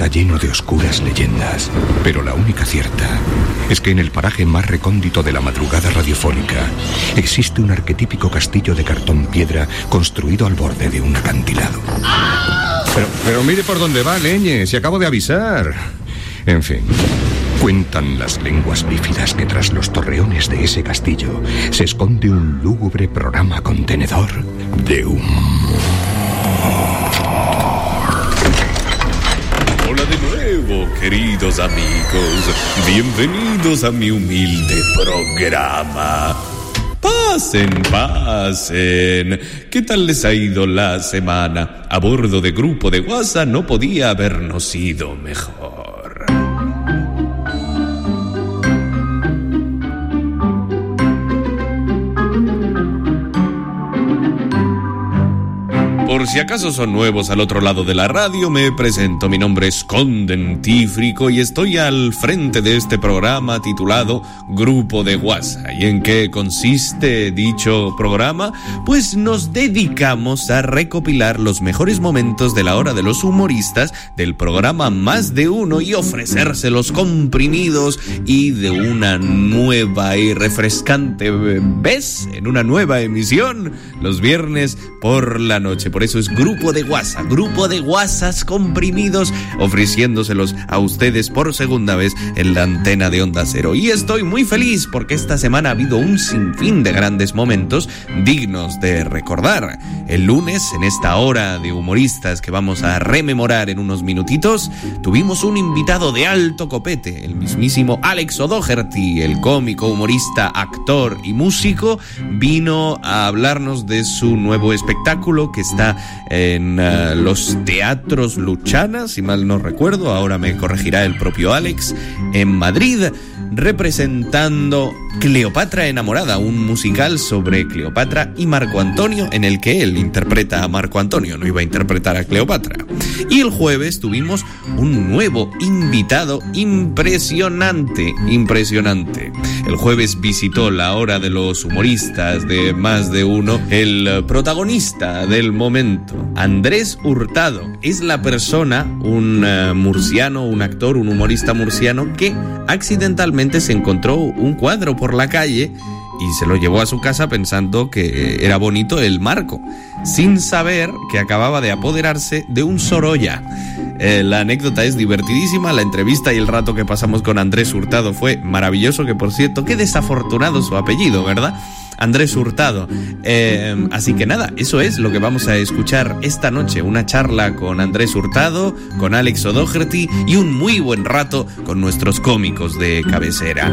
está lleno de oscuras leyendas, pero la única cierta es que en el paraje más recóndito de la madrugada radiofónica existe un arquetípico castillo de cartón piedra construido al borde de un acantilado. Pero mire por dónde va, leñe, si acabo de avisar. En fin, cuentan las lenguas bífidas que tras los torreones de ese castillo se esconde un lúgubre programa contenedor de humor. Hola de nuevo, queridos amigos. Bienvenidos a mi humilde programa. Pasen, pasen. ¿Qué tal les ha ido la semana? A bordo de Grupo de WhatsApp no podía habernos ido mejor. Por si acaso son nuevos al otro lado de la radio, me presento. Mi nombre es Condentífrico y estoy al frente de este programa titulado Grupo de WhatsApp. ¿Y en qué consiste dicho programa? Pues nos dedicamos a recopilar los mejores momentos de la hora de los humoristas del programa Más de Uno y ofrecérselos comprimidos y de una nueva y refrescante vez en una nueva emisión los viernes por la noche. Por eso es Grupo de WhatsApp comprimidos, ofreciéndoselos a ustedes por segunda vez en la antena de Onda Cero. Y estoy muy feliz porque esta semana ha habido un sinfín de grandes momentos dignos de recordar. El lunes, en esta hora de humoristas que vamos a rememorar en unos minutitos, tuvimos un invitado de alto copete, el mismísimo Alex O'Doherty, el cómico, humorista, actor y músico. Vino a hablarnos de su nuevo espectáculo que está en los teatros Luchana, si mal no recuerdo, ahora me corregirá el propio Alex, en Madrid, representando Cleopatra enamorada, un musical sobre Cleopatra y Marco Antonio, en el que él interpreta a Marco Antonio, no iba a interpretar a Cleopatra. Y el jueves tuvimos un nuevo invitado impresionante. El jueves visitó la hora de los humoristas de Más de Uno el protagonista del momento, Andrés Hurtado. Es la persona, un murciano, un actor, un humorista murciano que accidentalmente se encontró un cuadro por la calle y se lo llevó a su casa pensando que era bonito el marco, sin saber que acababa de apoderarse de un Sorolla. La anécdota es divertidísima, la entrevista y el rato que pasamos con Andrés Hurtado fue maravilloso, que por cierto, qué desafortunado su apellido, ¿verdad? Andrés Hurtado. Así que nada, eso es lo que vamos a escuchar esta noche, una charla con Andrés Hurtado, con Alex O'Doherty y un muy buen rato con nuestros cómicos de cabecera.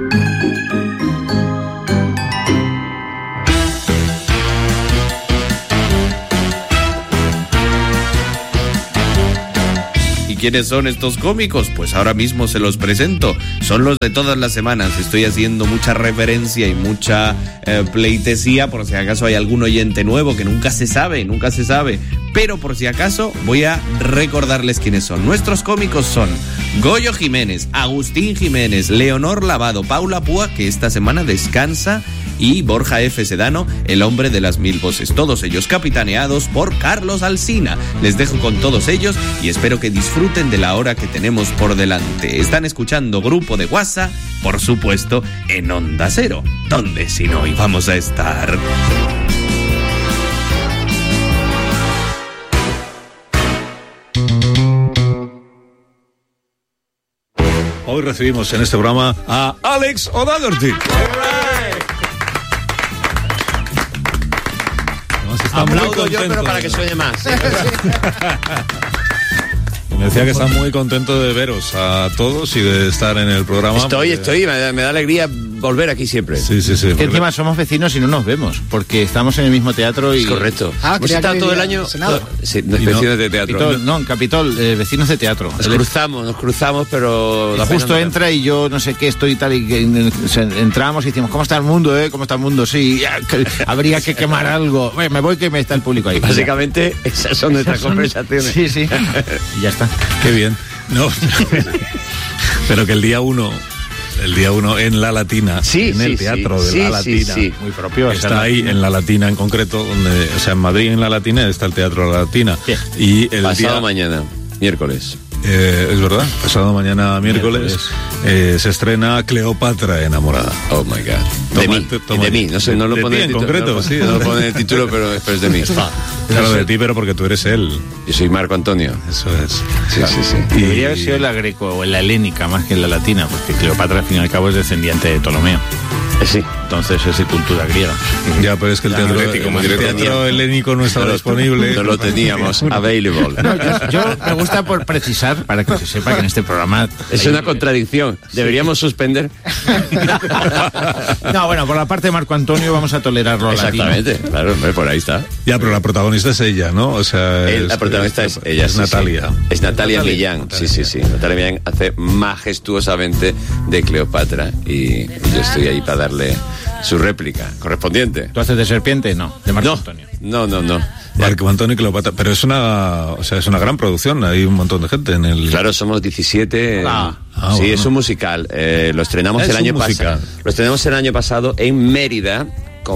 ¿Quiénes son estos cómicos? Pues ahora mismo se los presento. Son los de todas las semanas. Estoy haciendo mucha referencia y mucha pleitesía por si acaso hay algún oyente nuevo que nunca se sabe. Pero por si acaso voy a recordarles quiénes son. Nuestros cómicos son Goyo Jiménez, Agustín Jiménez, Leonor Lavado, Paula Púa, que esta semana descansa, y Borja F. Sedano, el hombre de las 1000 voces. Todos ellos capitaneados por Carlos Alsina. Les dejo con todos ellos y espero que disfruten de la hora que tenemos por delante. Están escuchando Grupo de WhatsApp, por supuesto, en Onda Cero. ¿Dónde si no íbamos a estar? Hoy recibimos en este programa a Alex O'Doherty. Aplaudo yo, pero para que suene más. Me decía que está muy contento de veros a todos y de estar en el programa. Estoy, me da alegría volver aquí siempre. Sí. Que encima somos vecinos y no nos vemos, porque estamos en el mismo teatro y... Es correcto. Hemos estado todo el año... Sí, vecinos de teatro. En Capitol, vecinos de teatro. Nos cruzamos, pero... Justo entra y yo no sé qué estoy tal y que entramos y decimos, ¿cómo está el mundo, ¿Cómo está el mundo? Sí, habría que quemar algo. Bueno, me voy que me está el público ahí. Básicamente, esas son nuestras conversaciones. Sí. Y ya está. Qué bien. No, pero que el día 1 en La Latina, en el teatro de La Latina, muy propio. Está ahí en La Latina en concreto, donde, o sea, en Madrid en La Latina está el Teatro de La Latina. Sí. Y el pasado mañana, miércoles. Es verdad, pasado mañana miércoles se estrena Cleopatra enamorada. Oh my God. De mí, no sé, no lo pone en concreto, sí. No lo pone en el título, pero es de mí. Claro, de ti, pero porque tú eres él. Yo soy Marco Antonio. Eso es. Sí. Y debería haber sido la greco o la helénica más que la latina, porque Cleopatra al fin y al cabo es descendiente de Ptolomeo. Sí. Entonces es de cultura griega. Ya, pero es que el teatro helénico no estaba disponible. No lo teníamos available. No, yo me gusta por precisar, para que se sepa que en este programa... Es una contradicción. Deberíamos suspender. No, bueno, por la parte de Marco Antonio vamos a tolerarlo a Exactamente, latino. Claro, hombre, por ahí está. Ya, pero la protagonista es ella, ¿no? O sea, la protagonista es ella. Es Natalia. Es Natalia Millán. Sí. Natalia Millán hace majestuosamente de Cleopatra y yo estoy ahí para darle su réplica correspondiente. ¿Tú haces de serpiente? No, de Marco Antonio. No. Marco Antonio y Cleopatra, pero es una gran producción, hay un montón de gente en el... Claro, somos 17. Sí, bueno. Es un musical. Lo estrenamos el año pasado. Lo estrenamos el año pasado en Mérida,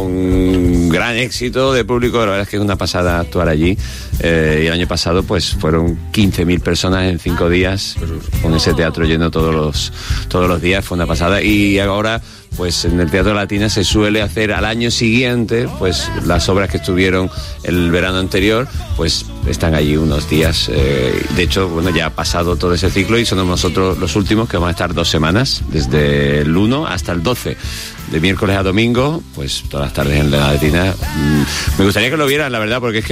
con gran éxito de público. La verdad es que es una pasada actuar allí. Y el año pasado pues fueron 15.000 personas en 5 días, con ese teatro lleno todos los días. Fue una pasada. Y ahora pues en el Teatro Latina se suele hacer al año siguiente, pues las obras que estuvieron el verano anterior, pues están allí unos días. De hecho, bueno, ya ha pasado todo ese ciclo y somos nosotros los últimos que vamos a estar 2 semanas, desde el 1 hasta el 12. De miércoles a domingo, pues todas las tardes en la Latina. Me gustaría que lo vieran, la verdad, porque es que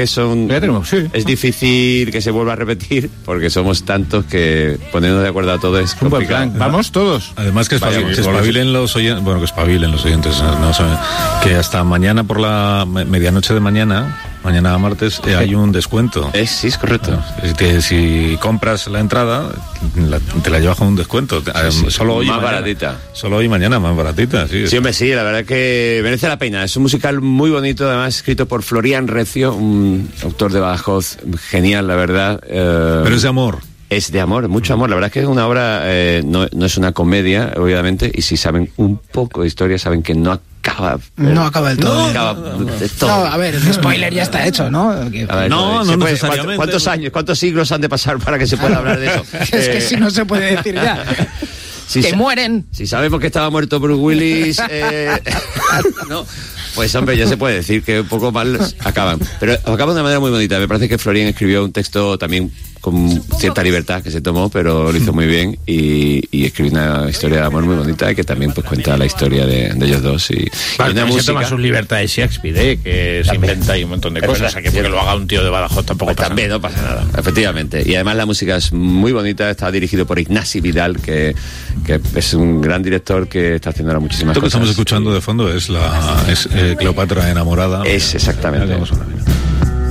es difícil que se vuelva a repetir, porque somos tantos que ponernos de acuerdo a todos es complicado. Vamos todos. Además que espabilen los oyentes, bueno, que espabilen los oyentes, no saben, que hasta mañana por la medianoche de mañana martes, hay un descuento. Sí, es correcto. Es que si compras la entrada, te la llevas con un descuento. Solo hoy más mañana, baratita. Solo hoy y mañana, más baratita. Sí, hombre, sí, la verdad que merece la pena. Es un musical muy bonito, además escrito por Florian Recio, un autor de Badajoz genial, la verdad. Pero es de amor. Es de amor, mucho amor. La verdad es que es una obra, no es una comedia, obviamente, y si saben un poco de historia, saben que no acaba del todo. No acaba de todo. No, a ver, el spoiler ya está hecho, ¿no? A ver, no necesariamente. ¿Cuántos siglos han de pasar para que se pueda hablar de eso? Es que si no se puede decir ya. Que mueren. Si sabemos que estaba muerto Bruce Willis, no, pues hombre, ya se puede decir que un poco mal acaban. Pero acaban de una manera muy bonita. Me parece que Florian escribió un texto también con cierta libertad que se tomó, pero lo hizo muy bien y escribió una historia de amor muy bonita que también pues cuenta la historia de ellos dos y una música. Se toma su libertad de Shakespeare, que se inventa ahí un montón de cosas, que porque lo haga un tío de Badajoz tampoco pasa también nada. No pasa nada, efectivamente. Y además la música es muy bonita, está dirigido por Ignasi Vidal, que es un gran director que está haciendo ahora muchísimas cosas. Lo que estamos escuchando de fondo es Cleopatra enamorada. Es exactamente.